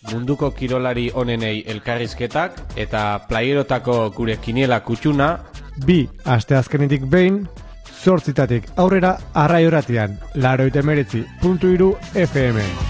munduko kirolari onenei elkarrizketak eta playerotako gure kiniela kutxuna. 2 asteazkenetik behin, 8 aurrera Arrai Irratian, 89.3 FM.